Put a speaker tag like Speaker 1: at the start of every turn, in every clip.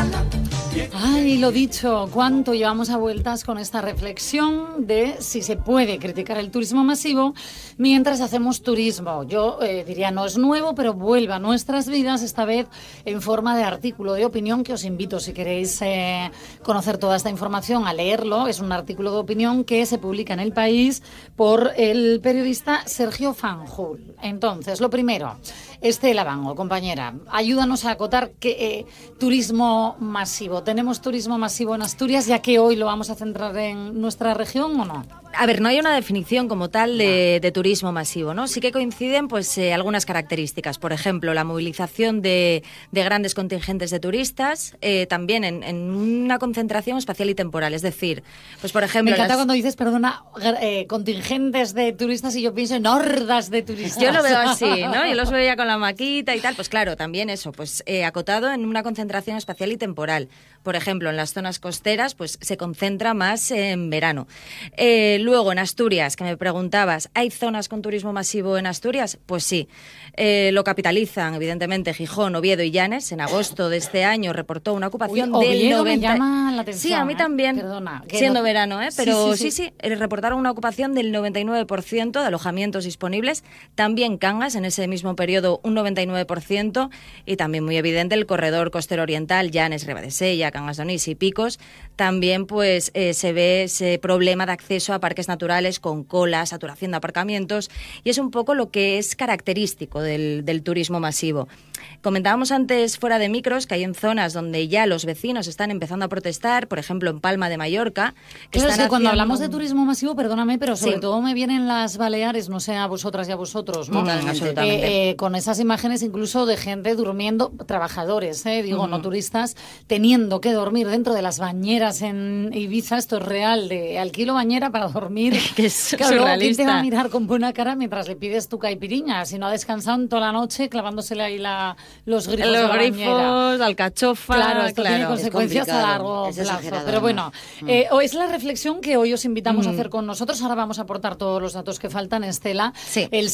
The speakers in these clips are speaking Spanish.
Speaker 1: Ay, lo dicho, cuánto llevamos a vueltas con esta reflexión de si se puede criticar el turismo masivo mientras hacemos turismo. Yo diría, no es nuevo, pero vuelve a nuestras vidas, esta vez en forma de artículo de opinión, que os invito, si queréis conocer toda esta información, a leerlo. Es un artículo de opinión que se publica en El País por el periodista Sergio Fanjul. Entonces, lo primero, Estela Bango, compañera, ayúdanos a acotar qué turismo masivo. ¿Tenemos turismo masivo en Asturias, ya que hoy lo vamos a centrar en nuestra región o no?
Speaker 2: A ver, no hay una definición como tal de turismo masivo, ¿no? Sí que coinciden pues algunas características. Por ejemplo, la movilización de grandes contingentes de turistas, también en una concentración espacial y temporal. Es decir, pues por ejemplo...
Speaker 1: Me encanta cuando dices, perdona, contingentes de turistas y yo pienso en hordas de turistas.
Speaker 2: Yo lo veo así, ¿no? Yo los veo ya con la maquita y tal. Pues claro, también eso, pues acotado en una concentración espacial y temporal. Por ejemplo, en las zonas costeras, pues se concentra más en verano. Luego, en Asturias, que me preguntabas, ¿hay zonas con turismo masivo en Asturias? Pues sí. Lo capitalizan, evidentemente, Gijón, Oviedo y Llanes. En agosto de este año reportó una ocupación del 90%.
Speaker 1: Me llama la atención.
Speaker 2: Sí, a mí también.
Speaker 1: Perdona.
Speaker 2: Siendo verano, pero sí, reportaron una ocupación del 99% de alojamientos disponibles. También Cangas, en ese mismo periodo, un 99%. Y también muy evidente el corredor costero oriental, Llanes, Ribadesella, Cangas de Onís y Picos. También pues se ve ese problema de acceso a parques naturales con cola, saturación de aparcamientos, y es un poco lo que es característico del turismo masivo. Comentábamos antes fuera de micros que hay en zonas donde ya los vecinos están empezando a protestar, por ejemplo en Palma de Mallorca.
Speaker 1: Claro, es que cuando hablamos de turismo masivo, perdóname, pero sobre todo me vienen las Baleares, no sé a vosotras y a vosotros, ¿no?
Speaker 2: Absolutamente.
Speaker 1: Con esas imágenes incluso de gente durmiendo, trabajadores, no turistas, teniendo que dormir dentro de las bañeras en Ibiza. Esto es real, de alquilo bañera para dormir.
Speaker 2: Que es
Speaker 1: claro,
Speaker 2: surrealista.
Speaker 1: ¿quién te va a mirar con buena cara mientras le pides tu caipiriña? Si no ha descansado en toda la noche clavándosele ahí los grifos de la bañera.
Speaker 2: La alcachofa.
Speaker 1: Claro, esto tiene consecuencias a largo plazo. Pero bueno, es la reflexión que hoy os invitamos a hacer con nosotros. Ahora vamos a aportar todos los datos que faltan, Estela.
Speaker 2: Sí.
Speaker 1: El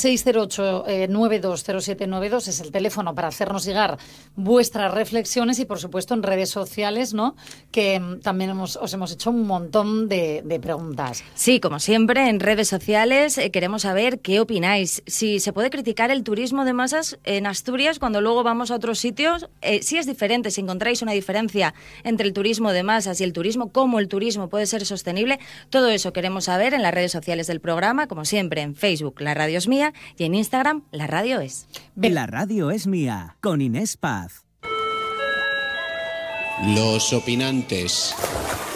Speaker 1: 608-920792 es el teléfono para hacernos llegar vuestras reflexiones y, por supuesto, en redes sociales, ¿no? Que también os hemos hecho un montón de preguntas.
Speaker 2: Sí, como siempre, en redes sociales queremos saber qué opináis. Si se puede criticar el turismo de masas en Asturias cuando luego vamos a otros sitios, si es diferente, si encontráis una diferencia entre el turismo de masas y el turismo, cómo el turismo puede ser sostenible, todo eso queremos saber en las redes sociales del programa, como siempre, en Facebook, La Radio es Mía, y en Instagram, La Radio es.
Speaker 3: La Radio es Mía, con Inés Paz.
Speaker 4: Los opinantes.